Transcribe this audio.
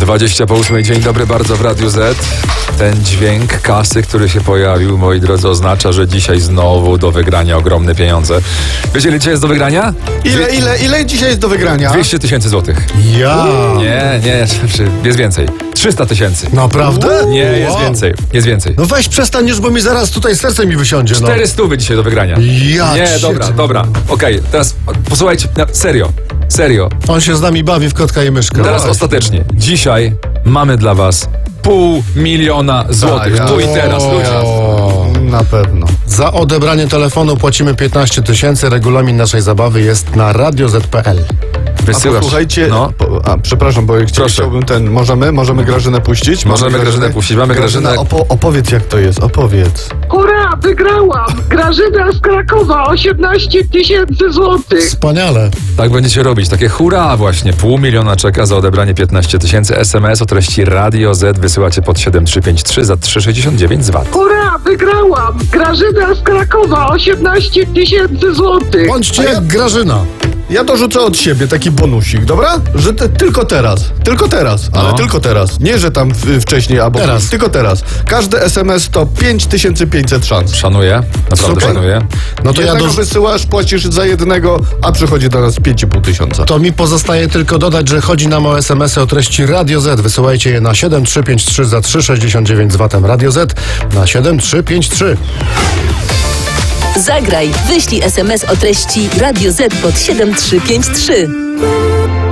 20 po 8. Dzień dobry bardzo w Radiu Z. Ten dźwięk kasy, który się pojawił, moi drodzy, oznacza, że dzisiaj znowu do wygrania ogromne pieniądze. Wiecie, ile dzisiaj jest do wygrania? Ile dzisiaj jest do wygrania? 200 tysięcy złotych. Ja. Nie, jest więcej. 300 tysięcy. Naprawdę? Nie, jest Wow. więcej. Jest więcej. No weź przestań już, bo mi zaraz tutaj serce mi wysiądzie. 400 dzisiaj do wygrania. Ja Nie, cię- dobra. Okej, teraz posłuchajcie, serio. On się z nami bawi w kotka i myszkę. Teraz ostatecznie. Dzisiaj mamy dla was 500 000 złotych. ja- Tu i teraz, ludzie. Na pewno. Za odebranie telefonu płacimy 15 tysięcy. Regulamin naszej zabawy jest na radioz.pl. Wysyłasz. Posłuchajcie, No. przepraszam, bo chciałbym Możemy Grażynę puścić? Możemy Grażynę puścić. Mamy Grażynę. Opowiedz, jak to jest, opowiedz. Hurra, wygrałam! Grażyna z Krakowa, 18 tysięcy złotych. Wspaniale. Tak będziecie robić. Takie hurra właśnie. 500 000 czeka za odebranie 15 tysięcy. SMS o treści Radio Z wysyłacie pod 7353 za 3,69 z VAT. Hurra, wygrałam! Grażyna z Krakowa, 18 tysięcy złotych. Bądźcie jak Grażyna. Ja dorzucę od siebie taki bonusik, dobra? Że tylko teraz, ale No. tylko teraz. Nie, że tam wcześniej albo Teraz. tylko teraz. Każdy SMS to 5500 szans. Szanuję. Naprawdę Super. szanuję. No to ja Jednego do... wysyłasz, płacisz za jednego, a przychodzi do nas 5500. To mi pozostaje tylko dodać, że chodzi nam o SMS-y o treści Radio Z. Wysyłajcie je na 7353 za 3,69 z VAT-em. Radio Z na 7353. Zagraj, wyślij SMS o treści Radio Z pod 7353.